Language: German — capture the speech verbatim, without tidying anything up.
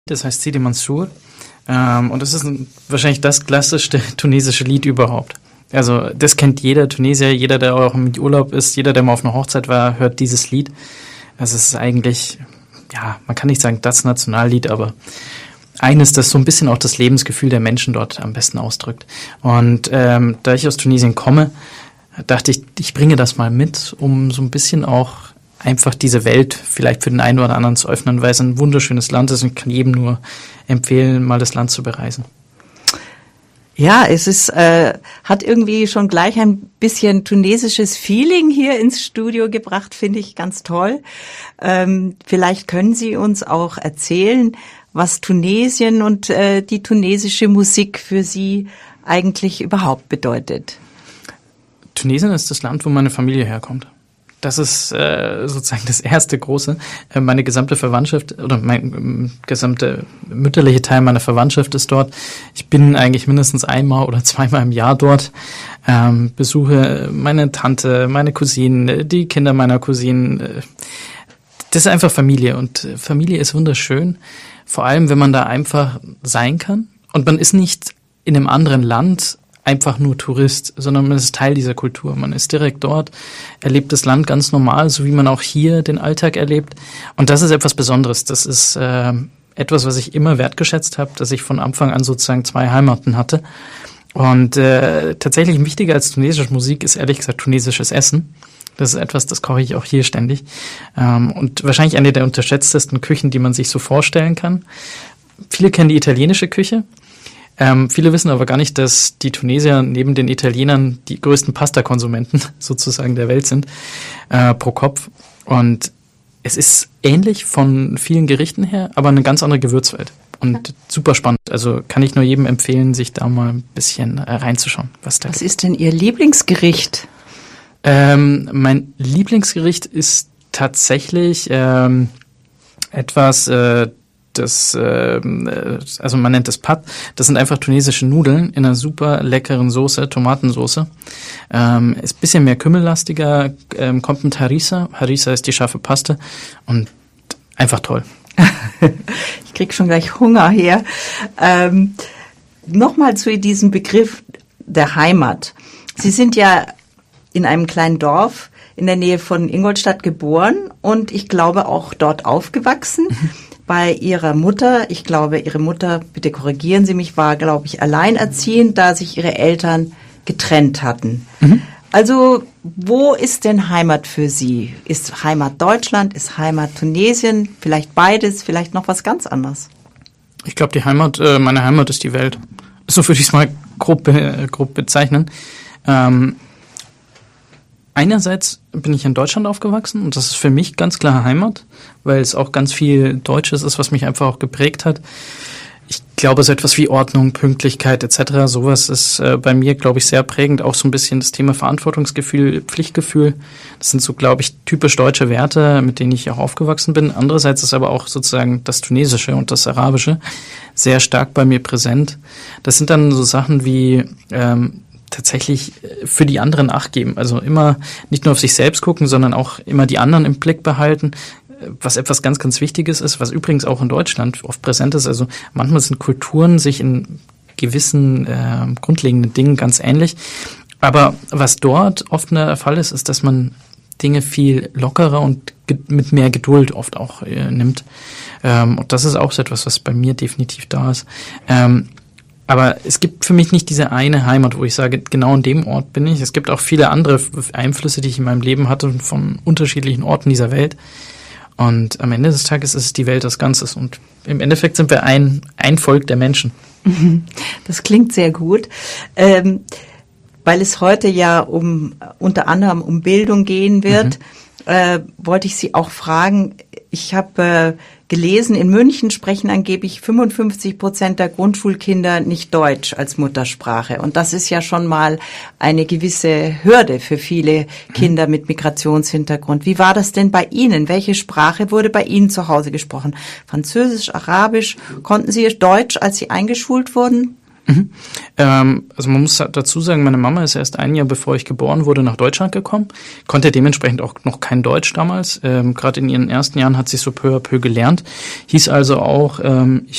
Das heißt Sidi Mansour. Ähm, und das ist ein, wahrscheinlich das klassischste tunesische Lied überhaupt. Also das kennt jeder Tunesier, jeder, der auch im Urlaub ist, jeder, der mal auf einer Hochzeit war, hört dieses Lied. Also es ist eigentlich, ja, man kann nicht sagen das Nationallied, aber eines, das so ein bisschen auch das Lebensgefühl der Menschen dort am besten ausdrückt. Und ähm, da ich aus Tunesien komme, dachte ich, ich bringe das mal mit, um so ein bisschen auch einfach diese Welt vielleicht für den einen oder anderen zu öffnen, weil es ein wunderschönes Land ist und ich kann jedem nur empfehlen, mal das Land zu bereisen. Ja, es ist, äh, hat irgendwie schon gleich ein bisschen tunesisches Feeling hier ins Studio gebracht, finde ich ganz toll. Ähm, vielleicht können Sie uns auch erzählen, was Tunesien und äh, die tunesische Musik für Sie eigentlich überhaupt bedeutet. Tunesien ist das Land, wo meine Familie herkommt. Das ist äh, sozusagen das erste große. Äh, meine gesamte Verwandtschaft oder mein ähm, gesamte mütterliche Teil meiner Verwandtschaft ist dort. Ich bin eigentlich mindestens einmal oder zweimal im Jahr dort. Ähm, besuche meine Tante, meine Cousinen, die Kinder meiner Cousinen. Äh, das ist einfach Familie und Familie ist wunderschön. Vor allem, wenn man da einfach sein kann und man ist nicht in einem anderen Land einfach nur Tourist, sondern man ist Teil dieser Kultur. Man ist direkt dort, erlebt das Land ganz normal, so wie man auch hier den Alltag erlebt. Und das ist etwas Besonderes. Das ist äh, etwas, was ich immer wertgeschätzt habe, dass ich von Anfang an sozusagen zwei Heimaten hatte. Und äh, tatsächlich wichtiger als tunesische Musik ist ehrlich gesagt tunesisches Essen. Das ist etwas, das koche ich auch hier ständig. Ähm, und wahrscheinlich eine der unterschätztesten Küchen, die man sich so vorstellen kann. Viele kennen die italienische Küche. Ähm, viele wissen aber gar nicht, dass die Tunesier neben den Italienern die größten Pasta-Konsumenten sozusagen der Welt sind, äh, pro Kopf. Und es ist ähnlich von vielen Gerichten her, aber eine ganz andere Gewürzwelt. Und super spannend. Also kann ich nur jedem empfehlen, sich da mal ein bisschen äh, reinzuschauen. Was da Was gibt. Ist denn Ihr Lieblingsgericht? Ähm, mein Lieblingsgericht ist tatsächlich ähm, etwas, äh, das, äh, also man nennt es Pad. Das sind einfach tunesische Nudeln in einer super leckeren Soße, Tomatensoße. Ähm, ist ein bisschen mehr kümmellastiger, ähm, kommt mit Harissa. Harissa ist die scharfe Paste und einfach toll. Ich krieg schon gleich Hunger her. Ähm, Nochmal zu diesem Begriff der Heimat. Sie sind ja in einem kleinen Dorf in der Nähe von Ingolstadt geboren und ich glaube auch dort aufgewachsen. Mhm. Bei Ihrer Mutter, ich glaube, Ihre Mutter, bitte korrigieren Sie mich, war, glaube ich, alleinerziehend, da sich Ihre Eltern getrennt hatten. Mhm. Also, wo ist denn Heimat für Sie? Ist Heimat Deutschland, ist Heimat Tunesien, vielleicht beides, vielleicht noch was ganz anderes? Ich glaube, die Heimat, äh, meine Heimat ist die Welt. So würde ich es mal grob, äh, grob bezeichnen. Ähm, Einerseits bin ich in Deutschland aufgewachsen und das ist für mich ganz klar Heimat, weil es auch ganz viel Deutsches ist, was mich einfach auch geprägt hat. Ich glaube, so etwas wie Ordnung, Pünktlichkeit et cetera, sowas ist äh, bei mir, glaube ich, sehr prägend. Auch so ein bisschen das Thema Verantwortungsgefühl, Pflichtgefühl. Das sind so, glaube ich, typisch deutsche Werte, mit denen ich auch aufgewachsen bin. Andererseits ist aber auch sozusagen das Tunesische und das Arabische sehr stark bei mir präsent. Das sind dann so Sachen wie ähm, tatsächlich für die anderen Acht geben. Also immer nicht nur auf sich selbst gucken, sondern auch immer die anderen im Blick behalten, was etwas ganz, ganz Wichtiges ist, was übrigens auch in Deutschland oft präsent ist. Also manchmal sind Kulturen sich in gewissen äh, grundlegenden Dingen ganz ähnlich. Aber was dort oft der Fall ist, ist, dass man Dinge viel lockerer und ge- mit mehr Geduld oft auch äh, nimmt. Ähm, und das ist auch so etwas, was bei mir definitiv da ist. Ähm, Aber es gibt für mich nicht diese eine Heimat, wo ich sage, genau an dem Ort bin ich. Es gibt auch viele andere Einflüsse, die ich in meinem Leben hatte, von unterschiedlichen Orten dieser Welt. Und am Ende des Tages ist es die Welt als Ganzes. Und im Endeffekt sind wir ein, ein Volk der Menschen. Das klingt sehr gut. Ähm, weil es heute ja um unter anderem um Bildung gehen wird, mhm. äh, wollte ich Sie auch fragen. Ich habe äh, gelesen, in München sprechen angeblich fünfundfünfzig Prozent der Grundschulkinder nicht Deutsch als Muttersprache. Und das ist ja schon mal eine gewisse Hürde für viele Kinder mit Migrationshintergrund. Wie war das denn bei Ihnen? Welche Sprache wurde bei Ihnen zu Hause gesprochen? Französisch, Arabisch? Konnten Sie Deutsch, als Sie eingeschult wurden? Mhm. Ähm, also man muss dazu sagen, meine Mama ist erst ein Jahr bevor ich geboren wurde nach Deutschland gekommen, konnte dementsprechend auch noch kein Deutsch damals. Ähm, Gerade in ihren ersten Jahren hat sie so peu à peu gelernt. Hieß also auch, ähm, ich